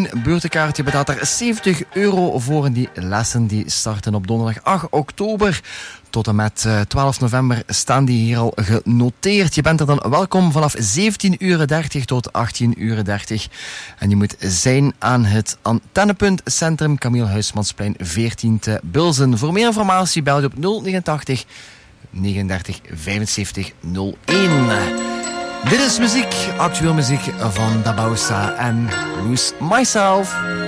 1 beurtenkaart. Je betaalt daar €70 voor. En die lessen die starten op donderdag 8 oktober. Tot en met 12 november staan die hier al genoteerd. Je bent er dan welkom vanaf 17:30 tot 18:30. En je moet zijn aan het Antennepunt Centrum Camille Huismansplein 14 te Bilzen. Voor meer informatie bel je op 089 39 75 01. Dit is muziek, actueel muziek van Dabausa en Lose Myself.